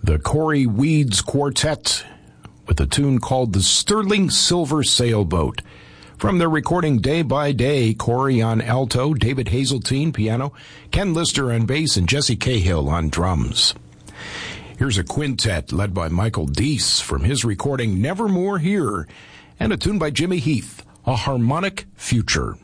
The Corey Weeds Quartet with a tune called The Sterling Silver Sailboat. From their recording Day by Day, Corey on alto, David Hazeltine piano, Ken Lister on bass, and Jesse Cahill on drums. Here's a quintet led by Michael Deese from his recording Nevermore Here, and a tune by Jimmy Heath, A Harmonic Future.